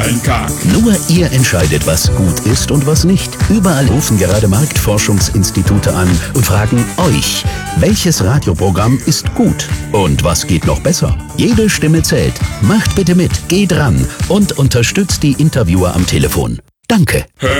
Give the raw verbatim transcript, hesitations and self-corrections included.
Kein Kack. Nur ihr entscheidet, was gut ist und was nicht. Überall rufen gerade Marktforschungsinstitute an und fragen euch, welches Radioprogramm ist gut und was geht noch besser? Jede Stimme zählt. Macht bitte mit, geht ran und unterstützt die Interviewer am Telefon. Danke.